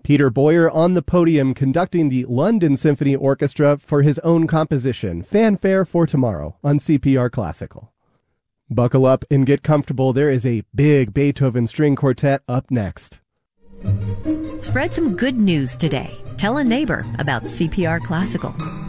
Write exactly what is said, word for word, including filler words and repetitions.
Peter Boyer on the podium conducting the London Symphony Orchestra for his own composition, Fanfare for Tomorrow, on C P R Classical. Buckle up and get comfortable. There is a big Beethoven string quartet up next. Spread some good news today. Tell a neighbor about C P R Classical.